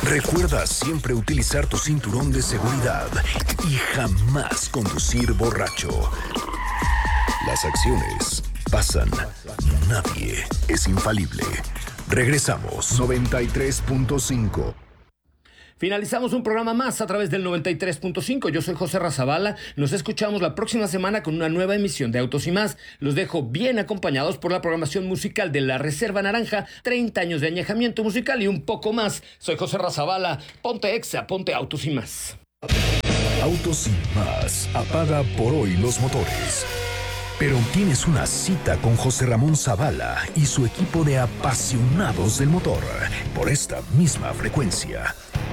Recuerda siempre utilizar tu cinturón de seguridad y jamás conducir borracho. Las acciones pasan, nadie es infalible. Regresamos. 93.5. Finalizamos un programa más a través del 93.5. Yo soy José Razabala. Nos escuchamos la próxima semana con una nueva emisión de Autos y Más. Los dejo bien acompañados por la programación musical de La Reserva Naranja, 30 años de añejamiento musical y un poco más. Soy José Razabala. Ponte Exa, ponte Autos y Más. Autos y Más apaga por hoy los motores. Pero tienes una cita con José Ramón Zavala y su equipo de apasionados del motor por esta misma frecuencia.